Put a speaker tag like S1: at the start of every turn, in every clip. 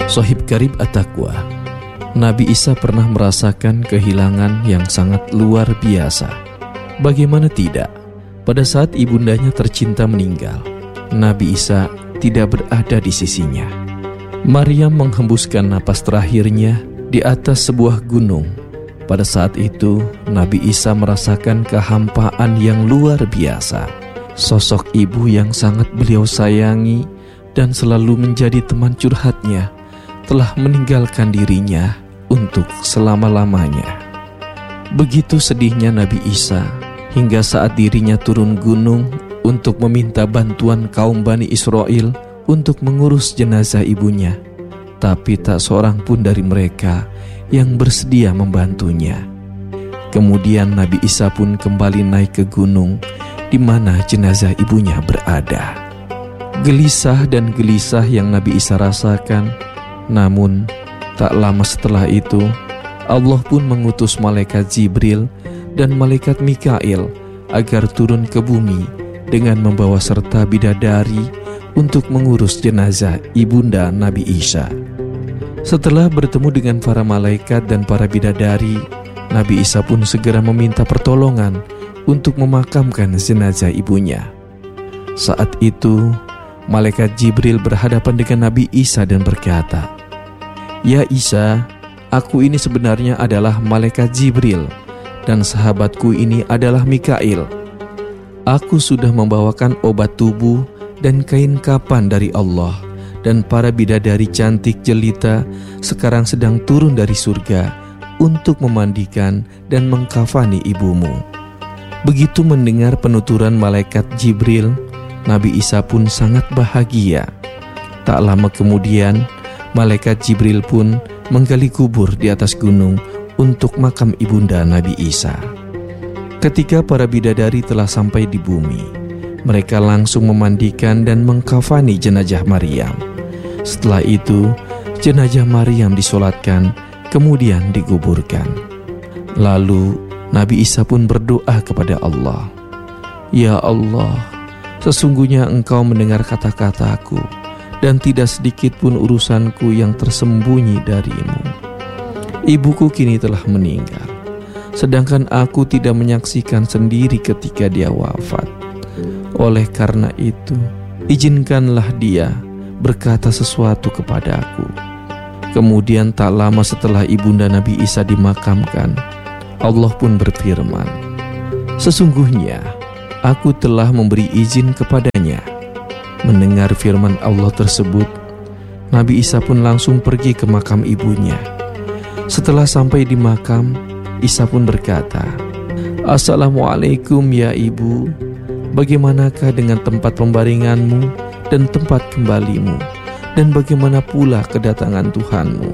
S1: Sohib Karib At-Taqwa, Nabi Isa pernah merasakan kehilangan yang sangat luar biasa. Bagaimana tidak, pada saat ibundanya tercinta meninggal, Nabi Isa tidak berada di sisinya. Maryam menghembuskan napas terakhirnya di atas sebuah gunung. Pada saat itu, Nabi Isa merasakan kehampaan yang luar biasa. Sosok ibu yang sangat beliau sayangi dan selalu menjadi teman curhatnya telah meninggalkan dirinya untuk selama-lamanya. Begitu sedihnya Nabi Isa hingga saat dirinya turun gunung untuk meminta bantuan kaum Bani Israel untuk mengurus jenazah ibunya. Tapi tak seorang pun dari mereka yang bersedia membantunya. Kemudian Nabi Isa pun kembali naik ke gunung di mana jenazah ibunya berada. Gelisah dan gelisah yang Nabi Isa rasakan. Namun, tak lama setelah itu, Allah pun mengutus malaikat Jibril dan malaikat Mikail agar turun ke bumi dengan membawa serta bidadari untuk mengurus jenazah ibunda Nabi Isa. Setelah bertemu dengan para malaikat dan para bidadari, Nabi Isa pun segera meminta pertolongan untuk memakamkan jenazah ibunya. Saat itu, malaikat Jibril berhadapan dengan Nabi Isa dan berkata, "Ya Isa, aku ini sebenarnya adalah malaikat Jibril dan sahabatku ini adalah Mikail. Aku sudah membawakan obat tubuh dan kain kapan dari Allah, dan para bidadari cantik jelita sekarang sedang turun dari surga untuk memandikan dan mengkafani ibumu." Begitu mendengar penuturan malaikat Jibril, Nabi Isa pun sangat bahagia. Tak lama kemudian, malaikat Jibril pun menggali kubur di atas gunung untuk makam ibunda Nabi Isa. Ketika para bidadari telah sampai di bumi, mereka langsung memandikan dan mengkafani jenazah Maryam. Setelah itu, jenazah Maryam disolatkan, kemudian dikuburkan. Lalu, Nabi Isa pun berdoa kepada Allah, "Ya Allah, sesungguhnya Engkau mendengar kata-kataku, dan tidak sedikit pun urusanku yang tersembunyi darimu. Ibuku kini telah meninggal, sedangkan aku tidak menyaksikan sendiri ketika dia wafat. Oleh karena itu, izinkanlah dia berkata sesuatu kepadaku." Kemudian tak lama setelah ibunda Nabi Isa dimakamkan, Allah pun berfirman, "Sesungguhnya aku telah memberi izin kepadanya." Mendengar firman Allah tersebut, Nabi Isa pun langsung pergi ke makam ibunya. Setelah sampai di makam, Isa pun berkata, "Assalamualaikum ya ibu, bagaimanakah dengan tempat pembaringanmu dan tempat kembalimu, dan bagaimana pula kedatangan Tuhanmu?"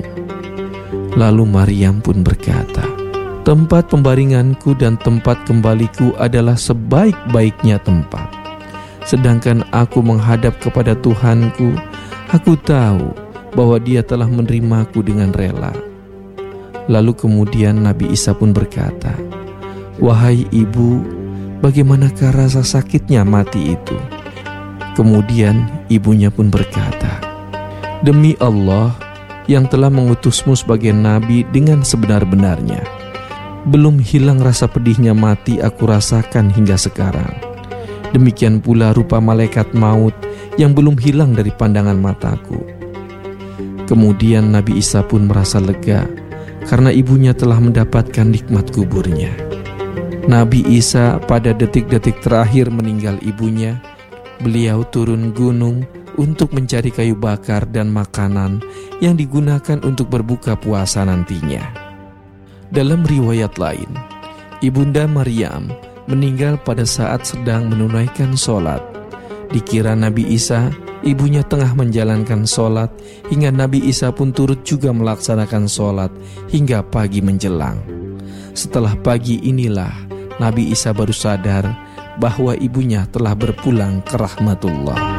S1: Lalu Maryam pun berkata, "Tempat pembaringanku dan tempat kembaliku adalah sebaik-baiknya tempat. Sedangkan aku menghadap kepada Tuhanku, aku tahu bahwa Dia telah menerimaku dengan rela." Lalu kemudian Nabi Isa pun berkata, "Wahai ibu, bagaimanakah rasa sakitnya mati itu?" Kemudian ibunya pun berkata, "Demi Allah yang telah mengutusmu sebagai nabi dengan sebenar-benarnya, belum hilang rasa pedihnya mati aku rasakan hingga sekarang. Demikian pula rupa malaikat maut yang belum hilang dari pandangan mataku." Kemudian Nabi Isa pun merasa lega karena ibunya telah mendapatkan nikmat kuburnya. Nabi Isa pada detik-detik terakhir meninggal ibunya, beliau turun gunung untuk mencari kayu bakar dan makanan yang digunakan untuk berbuka puasa nantinya. Dalam riwayat lain, ibunda Maryam meninggal pada saat sedang menunaikan sholat. Dikira Nabi Isa, ibunya tengah menjalankan sholat, hingga Nabi Isa pun turut juga melaksanakan sholat hingga pagi menjelang. Setelah pagi inilah Nabi Isa baru sadar bahwa ibunya telah berpulang ke rahmatullah.